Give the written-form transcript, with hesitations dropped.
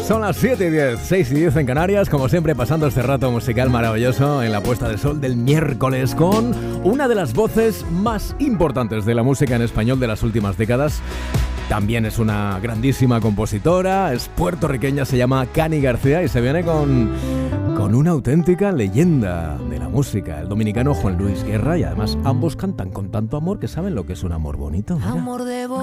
Son las 7:10, 6:10 en Canarias, como siempre pasando este rato musical maravilloso en la puesta de sol del miércoles con una de las voces más importantes de la música en español de las últimas décadas. También es una grandísima compositora, es puertorriqueña, se llama Cani García y se viene con una auténtica leyenda de la música, el dominicano Juan Luis Guerra, y además ambos cantan con tanto amor que saben lo que es un amor bonito. Mira. Amor de